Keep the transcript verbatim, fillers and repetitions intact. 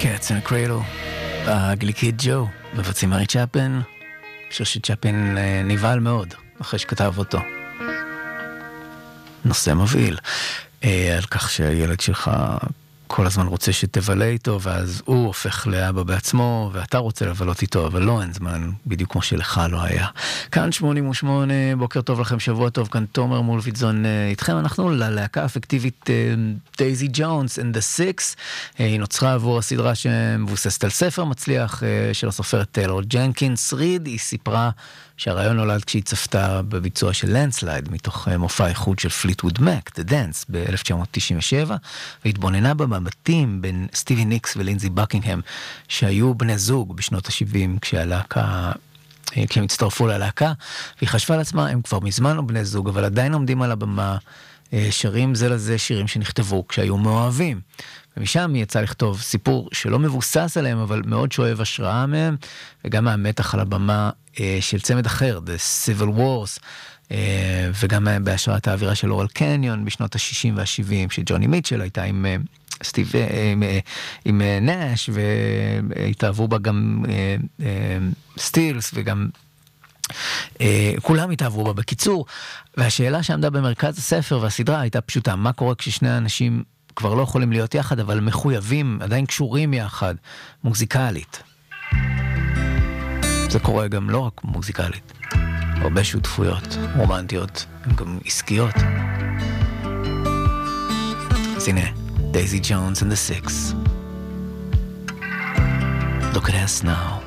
Cats in a Cradle, הגליקית ג'ו, מבצעים מארי צ'פין, שיר שצ'פין נבהל מאוד אחרי שכתב אותו. נושא מבהיל, על כך שהילד שלך כל הזמן רוצה שתבלה איתו, ואז הוא הופך לאבא בעצמו, ואתה רוצה לבלות איתו, אבל לא, אין זמן, בדיוק כמו שלך לא היה. כאן שמונים ושמונה, בוקר טוב לכם, שבוע טוב, כאן תומר מולביטזון איתכם. אנחנו ללהקה אפקטיבית דייזי ג'ונס and the Six, היא נוצרה עבור הסדרה שמבוססת על ספר מצליח של הסופרת טיילור ג'נקינס ריד. היא סיפרה שהרעיון נולד כשהיא צפתה בביצוע של לנדסלייד מתוך מופע איחוד של פליטווד מק, The Dance, ב-אלף תשע מאות תשעים ושבע, והתבוננה במבטים בין סטיבי ניקס ולינזי בקינגהם, שהיו בני זוג בשנות ה-שבעים כשהלהקה, כשהם הצטרפו ללהקה, והיא חשבה לעצמה, הם כבר מזמן לא בני זוג, אבל עדיין עומדים על הבמה, שרים זה לזה שירים שנכתבו כשהיו מאוהבים. ומשם היא יצאה לכתוב סיפור שלא מבוסס עליהם, אבל מאוד שואב השראה מהם, וגם מהמתח על הבמה של צמד אחר, The Civil Wars, וגם בהשראת האווירה של אורל קניון בשנות ה-שישים וה-שבעים, שג'וני מיטשל הייתה עם סטיב, עם, עם נאש, והתאהבו בה גם סטילס, וגם כולם התאהבו בה בקיצור. והשאלה שעמדה במרכז הספר והסדרה הייתה פשוטה, מה קורה כששני האנשים כבר לא יכולים להיות יחד, אבל מחויבים, עדיין קשורים יחד, מוזיקלית. זה קורה גם לא רק מוזיקלית, הרבה שותפויות רומנטיות, הן גם עסקיות. אז הנה, Daisy Jones and the Six. Look at us now.